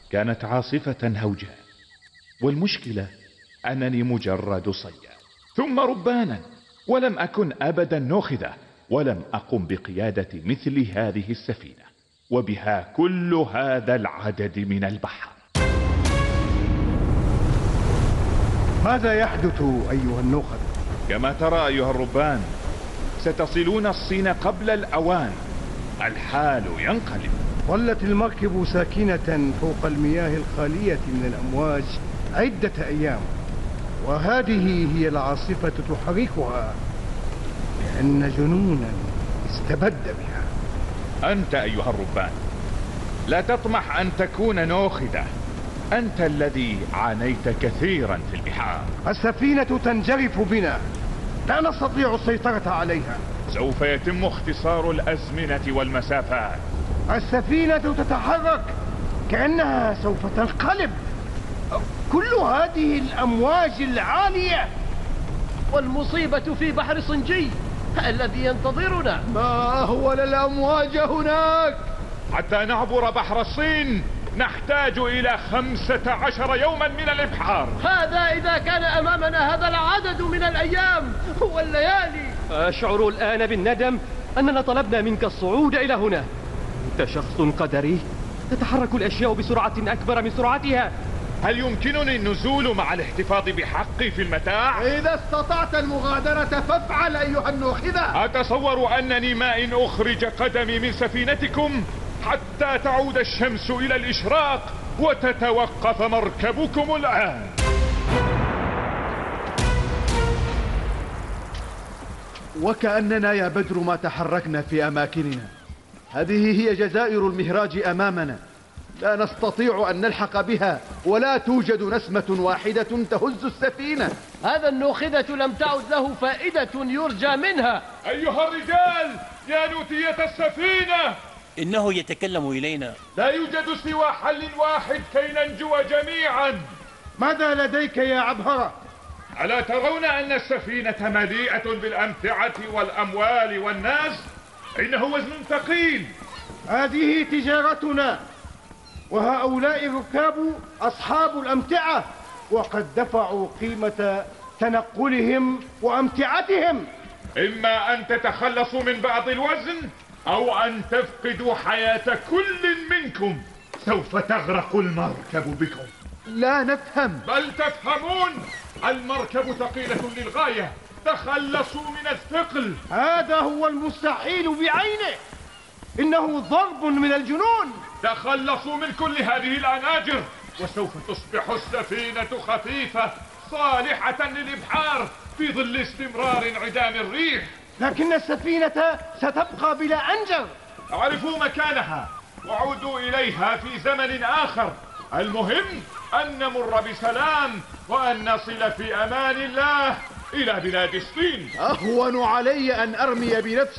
كانت عاصفة هوجاء، والمشكلة أنني مجرد صياد ثم ربانا، ولم أكن أبدا ناخذة، ولم أقم بقيادة مثل هذه السفينة وبها كل هذا العدد من البحر. ماذا يحدث أيها الناخذة؟ كما ترى أيها الربان، ستصلون الصين قبل الأوان، الحال ينقلب. ظلت المركب ساكنة فوق المياه الخالية من الأمواج عدة أيام، وهذه هي العاصفة تحركها، لأن جنونا استبد بها. أنت أيها الربان لا تطمح أن تكون ناخذة، أنت الذي عانيت كثيرا في البحار. السفينة تنجرف بنا، لا نستطيع السيطرة عليها. سوف يتم اختصار الأزمنة والمسافات. السفينة تتحرك كأنها سوف تنقلب. كل هذه الأمواج العالية، والمصيبة في بحر صنجي الذي ينتظرنا. ما هو للأمواج هناك؟ حتى نعبر بحر الصين نحتاج إلى 15 يوما من الإبحار. هذا إذا كان أمامنا هذا العدد من الأيام والليالي. أشعر الآن بالندم أننا طلبنا منك الصعود إلى هنا. أنت شخص قدري، تتحرك الأشياء بسرعة أكبر من سرعتها. هل يمكنني النزول مع الاحتفاظ بحقي في المتاع؟ إذا استطعت المغادرة فافعل أيها الناخذة. أتصور أنني ما إن أخرج قدمي من سفينتكم حتى تعود الشمس إلى الإشراق وتتوقف مركبكم الآن. وكأننا يا بدر ما تحركنا في أماكننا. هذه هي جزائر المهراج أمامنا، لا نستطيع أن نلحق بها، ولا توجد نسمة واحدة تهز السفينة. هذا الناخذة لم تعد له فائدة يرجى منها. أيها الرجال يا نوتية السفينة، إنه يتكلم إلينا. لا يوجد سوى حل واحد كي ننجو جميعا. ماذا لديك يا عبهرة؟ ألا ترون أن السفينة مليئة بالأمتعة والأموال والناس؟ إنه وزن ثقيل. هذه تجارتنا، وهؤلاء الركاب أصحاب الأمتعة، وقد دفعوا قيمة تنقلهم وأمتعتهم. إما أن تتخلصوا من بعض الوزن أو أن تفقدوا حياة كل منكم. سوف تغرق المركب بكم. لا نفهم. بل تفهمون، المركب ثقيلة للغاية، تخلصوا من الثقل. هذا هو المستحيل بعينه، إنه ضرب من الجنون. تخلصوا من كل هذه الأناجر وسوف تصبح السفينة خفيفة صالحة للإبحار في ظل استمرار انعدام الريح. لكن السفينة ستبقى بلا أنجر. اعرفوا مكانها وعودوا إليها في زمن آخر. المهم أن نمر بسلام وأن نصل في أمان الله إلى بلاد الصين. أهون علي أن أرمي بنفسي